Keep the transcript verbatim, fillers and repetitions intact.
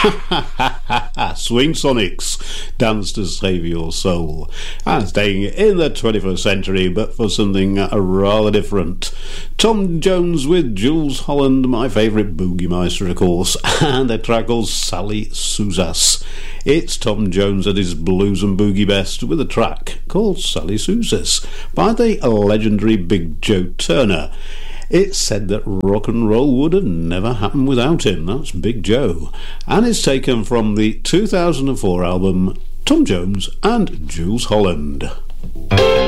Swing Sonics, Dance to Save Your Soul. And staying in the twenty-first century, but for something rather different. Tom Jones with Jools Holland, my favourite boogie meister, of course, and a track called Sally Sousas. It's Tom Jones at his blues and boogie best with a track called Sally Sousas by the legendary Big Joe Turner. It's said that rock and roll would have never happened without him. That's Big Joe. And it's taken from the two thousand four album Tom Jones and Jools Holland.